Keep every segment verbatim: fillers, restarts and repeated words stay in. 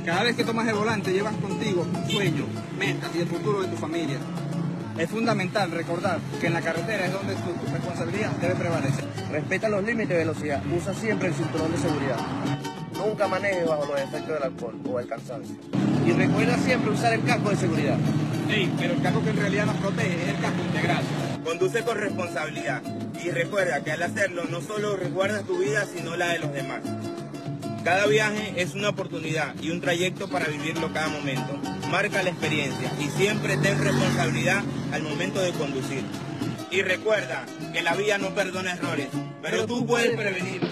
Cada vez que tomas el volante llevas contigo sueños, metas y el futuro de tu familia. Es fundamental recordar que en la carretera es donde tu responsabilidad debe prevalecer. Respeta los límites de velocidad, usa siempre el cinturón de seguridad. Nunca manejes bajo los efectos del alcohol o del cansancio. Y recuerda siempre usar el casco de seguridad. Sí, pero el casco que en realidad nos protege es el casco integral. Conduce con responsabilidad y recuerda que al hacerlo no solo resguardas tu vida, sino la de los demás. Cada viaje es una oportunidad y un trayecto para vivirlo cada momento. Marca la experiencia y siempre ten responsabilidad al momento de conducir. Y recuerda que la vida no perdona errores, pero tú puedes prevenirlos.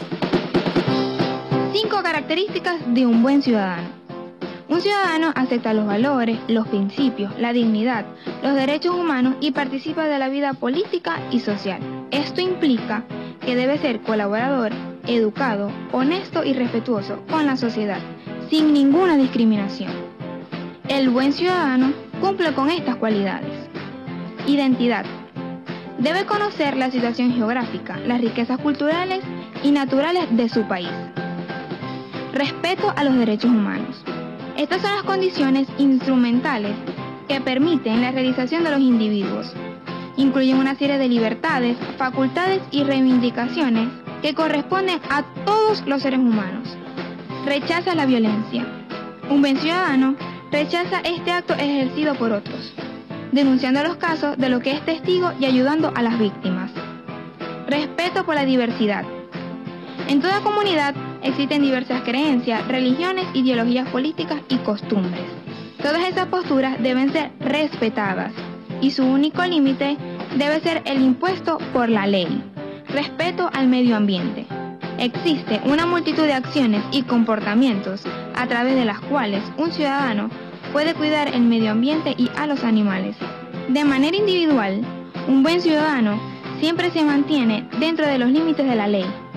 Cinco características de un buen ciudadano. Un ciudadano acepta los valores, los principios, la dignidad, los derechos humanos y participa de la vida política y social. Esto implica que debe ser colaborador, educado, honesto y respetuoso con la sociedad, sin ninguna discriminación. El buen ciudadano cumple con estas cualidades. Identidad. Debe conocer la situación geográfica, las riquezas culturales y naturales de su país. Respeto a los derechos humanos. Estas son las condiciones instrumentales que permiten la realización de los individuos. Incluyen una serie de libertades, facultades y reivindicaciones que corresponden a todos los seres humanos. Rechaza la violencia. Un buen ciudadano rechaza este acto ejercido por otros, denunciando los casos de lo que es testigo y ayudando a las víctimas. Respeto por la diversidad. En toda comunidad existen diversas creencias, religiones, ideologías políticas y costumbres. Todas esas posturas deben ser respetadas y su único límite debe ser el impuesto por la ley. Respeto al medio ambiente. Existe una multitud de acciones y comportamientos a través de las cuales un ciudadano puede cuidar el medio ambiente y a los animales. De manera individual, un buen ciudadano siempre se mantiene dentro de los límites de la ley.